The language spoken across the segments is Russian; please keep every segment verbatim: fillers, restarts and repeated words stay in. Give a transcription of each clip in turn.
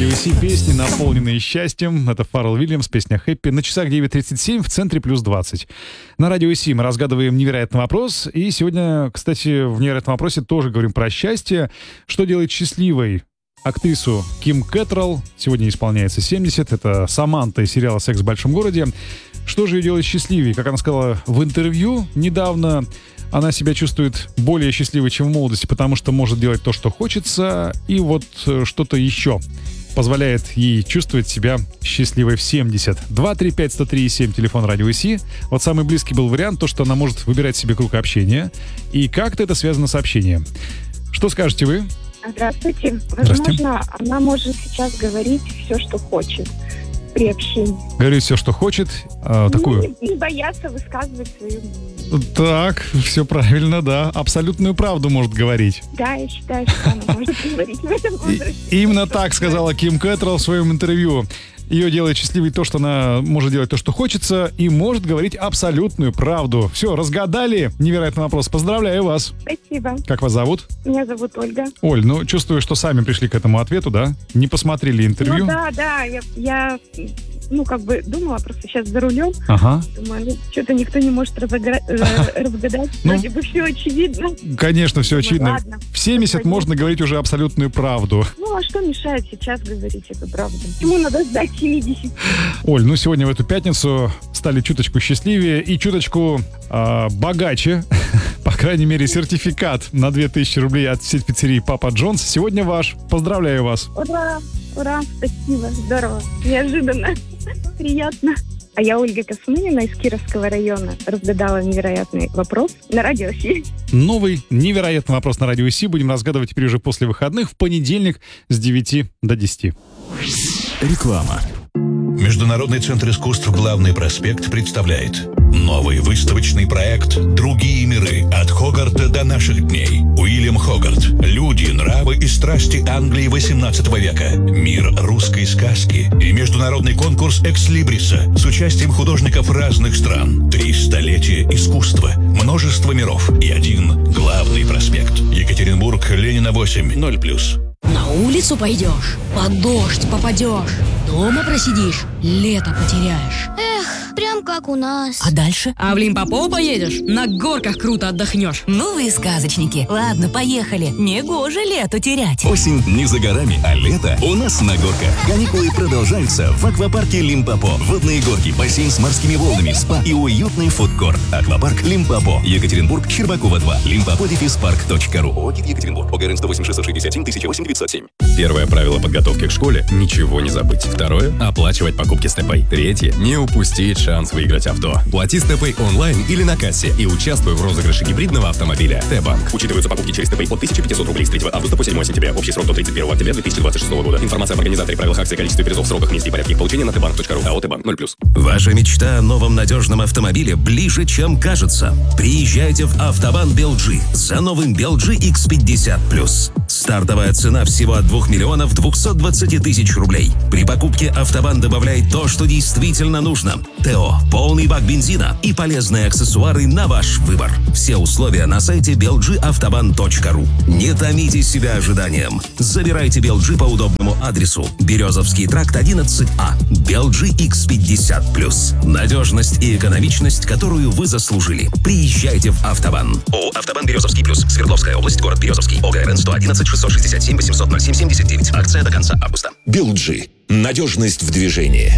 радио Си песни, наполненные счастьем. Это Фаррелл Уильямс, песня «Хэппи». На часах девять тридцать семь, в центре плюс двадцать. На радио Си мы разгадываем невероятный вопрос. И сегодня, кстати, в невероятном вопросе тоже говорим про счастье. Что делает счастливой актрису Ким Кэтрелл? Сегодня исполняется семьдесят. Это Саманта из сериала «Секс в большом городе». Что же ее делает счастливой? Как она сказала в интервью недавно, она себя чувствует более счастливой, чем в молодости, потому что может делать то, что хочется, и вот что-то еще позволяет ей чувствовать себя счастливой в семьдесят. два три пять сто три семь, телефон радио Си. Вот самый близкий был вариант, то, что она может выбирать себе круг общения, и как-то это связано с общением. Что скажете вы? Здравствуйте. Возможно, она может сейчас говорить все, что хочет при общении. Говорит все, что хочет. А, такую... Не, не бояться высказывать свою мнение. Так, все правильно, да. Абсолютную правду может говорить. Да, я считаю, что она может говорить в этом возрасте. Именно так сказала Ким Кэтрелл в своем интервью. Ее делает счастливой то, что она может делать то, что хочется, и может говорить абсолютную правду. Все, разгадали невероятный вопрос. Поздравляю вас. Спасибо. Как вас зовут? Меня зовут Ольга. Оль, ну, чувствую, что сами пришли к этому ответу, да? Не посмотрели интервью? Ну да, да, я, я ну, как бы думала, просто сейчас за рулем. Ага. Думаю, ну, что-то никто не может разогра- э, разгадать. Ну, вроде бы все очевидно. Конечно, все Думаю, очевидно. ладно. В семьдесят можно говорить уже абсолютную правду. Ну, а что мешает сейчас говорить эту правду? Почему надо сдать семьдесят? Оль, ну сегодня в эту пятницу стали чуточку счастливее и чуточку э, богаче. По крайней мере, сертификат на две тысячи рублей от сети пиццерии Папа Джонс сегодня ваш. Поздравляю вас. Ура, ура, спасибо, здорово, неожиданно, приятно. А я Ольга Космынина из Кировского района разгадала невероятный вопрос на радио Си. Новый невероятный вопрос на радио Си будем разгадывать теперь уже после выходных в понедельник с девяти до десяти. Реклама. Международный центр искусств «Главный проспект» представляет новый выставочный проект «Другие миры. От Хогарта до наших дней». Уильям Хогарт. Люди, нравы и страсти Англии восемнадцатого века. Мир русской сказки и международный конкурс «Экслибриса» с участием художников разных стран. Три столетия искусства, множество миров и один главный проспект. Екатеринбург, Ленина, восемь, ноль плюс. На улицу пойдешь, под дождь попадешь, дома просидишь, лето потеряешь. Эх, прям как у нас. А дальше? А в Лимпопо поедешь, на горках круто отдохнешь. Ну вы сказочники. Ладно, поехали. Негоже лето терять. Осень не за горами, а лето у нас на горках. Каникулы продолжаются в аквапарке Лимпопо. Водные горки, бассейн с морскими волнами, спа и уютный фудкорт. Аквапарк Лимпопо. Екатеринбург, Щербакова два. лимпопо дефис парк точка ру. ОГИ Екатеринбург. ОГРН сто восемь шестьсот шестьдесят семь тысяча восемь девятьсот семь. Первое правило подготовки к школе – ничего не забыть. Второе – оплачивать покупки с ТП. Третье – не упустить шанс выиграть авто. Плати с ТП онлайн или на кассе и участвуй в розыгрыше гибридного автомобиля. Т-банк. Учитываются покупки через ТП от тысяча пятьсот рублей с третьего августа по седьмое сентября. Общий срок до тридцать первого октября две тысячи двадцать шестого года. Информация об организаторе, правилах акции, количестве призов, сроках, месте и порядке их получения на тэ банк точка ру. АО «Т-банк» ноль плюс. Ваша мечта о новом надежном автомобиле ближе, чем кажется. Приезжайте в Автобан Белджи за новым Белджи икс пятьдесят плюс. Стартовая цена всего от двух миллионов двухсот двадцати тысяч рублей. При покупке Автобан добавляет то, что действительно нужно. ТО, полный бак бензина и полезные аксессуары на ваш выбор. Все условия на сайте белджи автобан точка ру. Не томите себя ожиданием. Забирайте Белджи по удобному адресу. Березовский тракт одиннадцать А. Белджи икс пятьдесят плюс. Надежность и экономичность, которую вы заслужили. Приезжайте в Автобан. ООО «Автобан Березовский плюс». Свердловская область, город Березовский. ОГРН сто одиннадцать шестьсот шестьдесят семь восемьсот ноль семь семьдесят девять. Акция до конца августа. Белджи. Надежность в движении.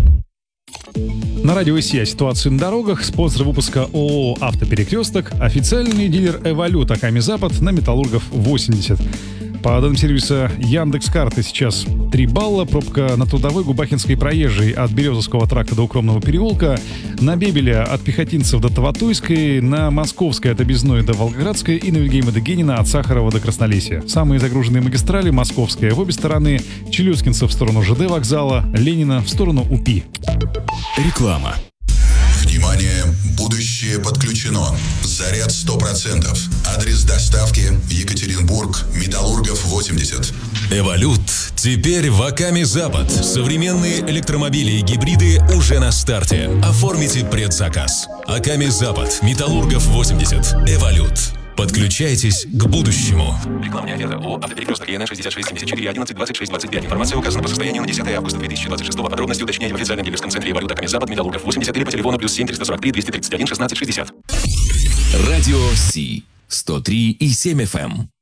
На радио Си о ситуации на дорогах. Спонсор выпуска ООО «Автоперекресток». Официальный дилер «Эволют» Аками Запад на Металлургов восемьдесят. По данным сервиса Яндекс.Карты сейчас три балла. Пробка на Трудовой Губахинской проезжей от Березовского тракта до Укромного переулка. На Бебеля от Пехотинцев до Таватуйской. На Московской от Объездной до Волгоградской. И на Вильгельма де Генина от Сахарова до Краснолесья. Самые загруженные магистрали: Московская в обе стороны, Челюскинцев в сторону ЖД вокзала, Ленина в сторону УПИ. Реклама. Внимание! Будущее подключено. Заряд сто процентов. Адрес доставки: Екатеринбург, Металлургов восемьдесят. Эволют. Теперь в Аками Запад. Современные электромобили и гибриды уже на старте. Оформите предзаказ. Аками Запад. Металлургов восемьдесят. Эволют. Подключайтесь к будущему. Рекламная оферта ООО «Автоперекресток ЕН шестьдесят шесть семьдесят четыре одиннадцать двадцать шесть двадцать пять». Информация указана по состоянию на десятое августа две тысячи двадцать шестого. Подробности уточняйте в официальном дилерском центре «Валюта Камень-Запад», Металлургов восемьдесят или по телефону плюс семь триста сорок три двести тридцать один шестнадцать шестьдесят. Радио Си сто три и семь эф эм.